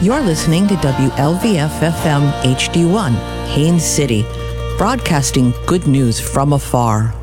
You're listening to WLVF-FM HD1, Haines City, broadcasting good news from afar.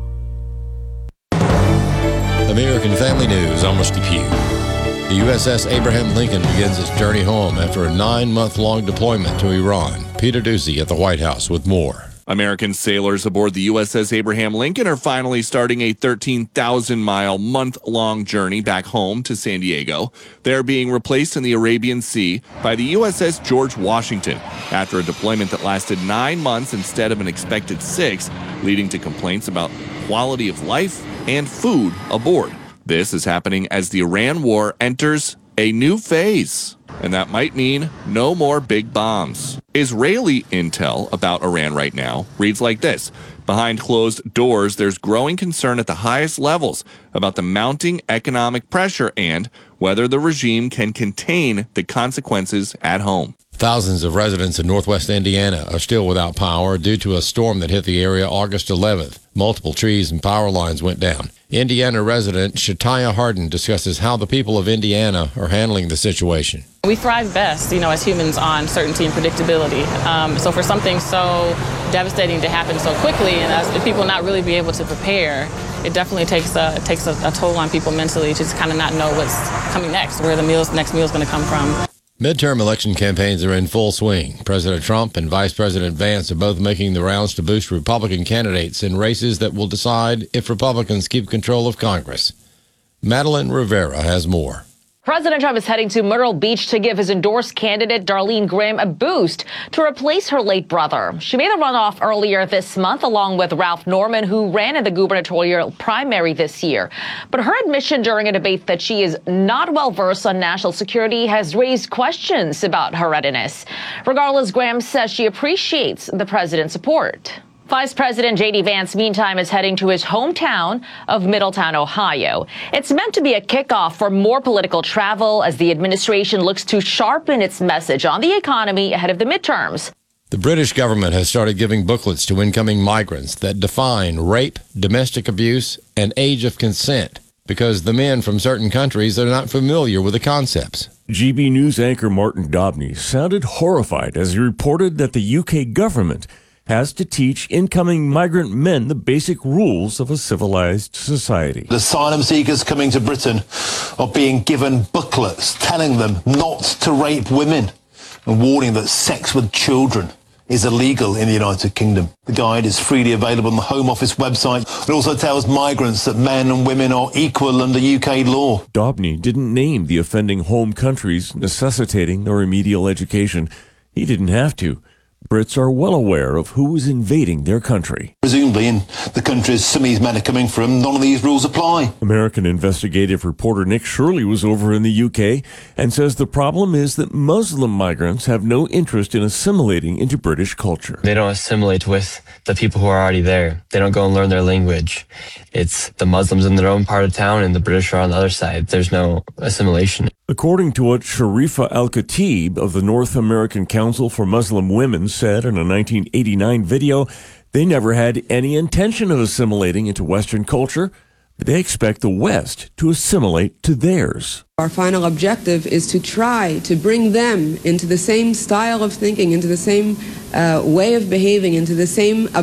American Family News, I'm Rusty Pugh. The USS Abraham Lincoln begins its journey home after a 9-month-long deployment to Iran. Peter Ducey at the White House with more. American sailors aboard the USS Abraham Lincoln are finally starting a 13,000-mile, month-long journey back home to San Diego. They're being replaced in the Arabian Sea by the USS George Washington after a deployment that lasted 9 months instead of an expected 6, leading to complaints about quality of life and food aboard. This is happening as the Iran war enters a new phase, and that might mean no more big bombs. Israeli intel about Iran right now reads like this. Behind closed doors, there's growing concern at the highest levels about the mounting economic pressure and whether the regime can contain the consequences at home. Thousands of residents in northwest Indiana are still without power due to a storm that hit the area August 11th. Multiple trees and power lines went down. Indiana resident Shataya Harden discusses how the people of Indiana are handling the situation. We thrive best, as humans on certainty and predictability. So for something so devastating to happen so quickly and as people not really be able to prepare, it definitely takes a toll on people mentally to just kind of not know what's coming next, where the next meal is going to come from. Midterm election campaigns are in full swing. President Trump and Vice President Vance are both making the rounds to boost Republican candidates in races that will decide if Republicans keep control of Congress. Madeline Rivera has more. President Trump is heading to Myrtle Beach to give his endorsed candidate, Darlene Graham, a boost to replace her late brother. She made the runoff earlier this month, along with Ralph Norman, who ran in the gubernatorial primary this year. But her admission during a debate that she is not well-versed on national security has raised questions about her readiness. Regardless, Graham says she appreciates the president's support. Vice President J.D. Vance, meantime, is heading to his hometown of Middletown, Ohio. It's meant to be a kickoff for more political travel as the administration looks to sharpen its message on the economy ahead of the midterms. The British government has started giving booklets to incoming migrants that define rape, domestic abuse, and age of consent because the men from certain countries are not familiar with the concepts. GB News anchor Martin Dobney sounded horrified as he reported that the UK government has to teach incoming migrant men the basic rules of a civilized society. Asylum seekers coming to Britain are being given booklets telling them not to rape women and warning that sex with children is illegal in the United Kingdom. The guide is freely available on the Home Office website. It also tells migrants that men and women are equal under UK law. Dobney didn't name the offending home countries necessitating their remedial education. He didn't have to. Brits are well aware of who is invading their country. Presumably in the countries some of these men are coming from, none of these rules apply. American investigative reporter Nick Shirley was over in the UK and says the problem is that Muslim migrants have no interest in assimilating into British culture. They don't assimilate with the people who are already there. They don't go and learn their language. It's the Muslims in their own part of town and the British are on the other side. There's no assimilation. According to what Sharifa Al-Khatib of the North American Council for Muslim Women said in a 1989 video, they never had any intention of assimilating into Western culture, but they expect the West to assimilate to theirs. Our final objective is to try to bring them into the same style of thinking, into the same way of behaving, into the same